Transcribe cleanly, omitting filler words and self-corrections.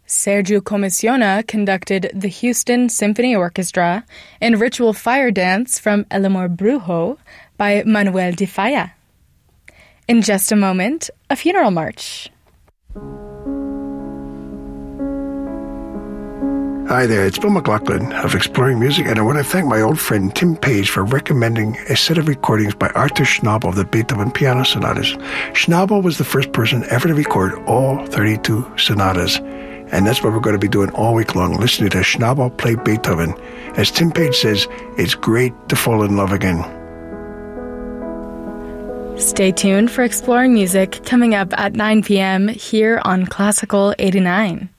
Sergio Commissiona conducted the Houston Symphony Orchestra and Ritual Fire Dance from El Amor Brujo by Manuel de Falla. In just a moment, a funeral march. Hi there, it's Bill McLaughlin of Exploring Music, and I want to thank my old friend Tim Page for recommending a set of recordings by Arthur Schnabel of the Beethoven Piano Sonatas. Schnabel was the first person ever to record all 32 sonatas, and that's what we're going to be doing all week long, listening to Schnabel play Beethoven. As Tim Page says, it's great to fall in love again. Stay tuned for Exploring Music coming up at 9 p.m. here on Classical 89.